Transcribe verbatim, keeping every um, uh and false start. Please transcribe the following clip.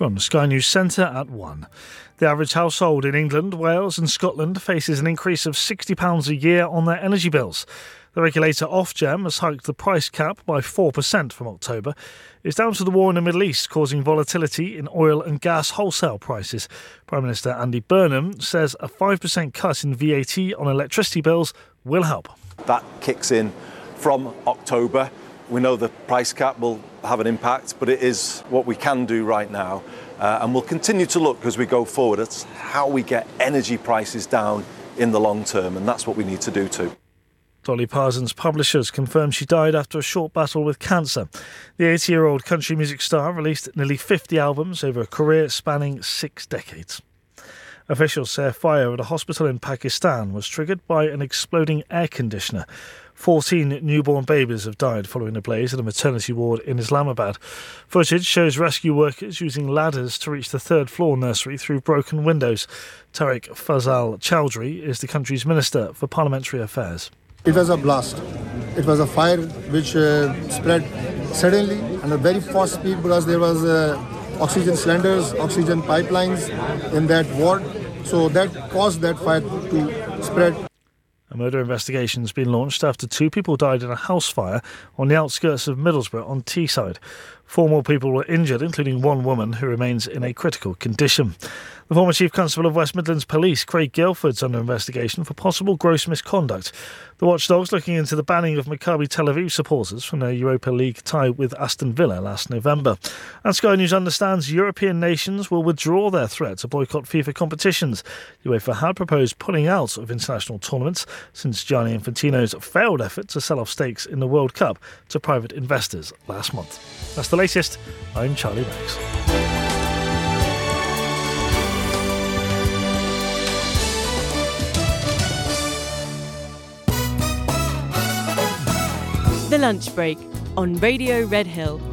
From Sky News Centre at one. The average household in England, Wales and Scotland faces an increase of sixty pounds a year on their energy bills. The regulator Ofgem has hiked the price cap by four percent from October. It's down to the war in the Middle East causing volatility in oil and gas wholesale prices. Prime Minister Andy Burnham says a five percent cut in V A T on electricity bills will help. That kicks in from October. We know the price cap will have an impact, but it is what we can do right now. Uh, and we'll continue to look as we go forward at how we get energy prices down in the long term, and that's what we need to do too. Dolly Parton's publishers confirmed she died after a short battle with cancer. The eighty-year-old country music star released nearly fifty albums over a career spanning six decades. Officials say a fire at a hospital in Pakistan was triggered by an exploding air conditioner. fourteen newborn babies have died following a blaze at a maternity ward in Islamabad. Footage shows rescue workers using ladders to reach the third floor nursery through broken windows. Tariq Fazal Chowdhury is the country's Minister for Parliamentary Affairs. It was a blast. It was a fire which uh, spread suddenly and at very fast speed because there was uh, oxygen cylinders, oxygen pipelines in that ward. So that caused that fire to spread. A murder investigation has been launched after two people died in a house fire on the outskirts of Middlesbrough on Teesside. Four more people were injured, including one woman who remains in a critical condition. The former Chief Constable of West Midlands Police, Craig Guilford's under investigation for possible gross misconduct. The watchdog's looking into the banning of Maccabi Tel Aviv supporters from their Europa League tie with Aston Villa last November. And Sky News understands European nations will withdraw their threat to boycott FIFA competitions. UEFA had proposed pulling out of international tournaments since Gianni Infantino's failed effort to sell off stakes in the World Cup to private investors last month. That's the latest. I'm Charlie Banks. The Lunch Break on Radio Red Hill.